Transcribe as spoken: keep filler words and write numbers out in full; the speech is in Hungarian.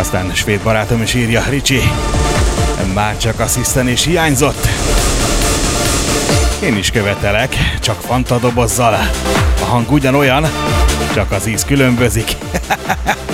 Aztán svéd barátom is írja, Ricsi, már csak assziszten is hiányzott. Én is követelek, csak fanta dobozzal. A hang ugyanolyan, csak az íz különbözik.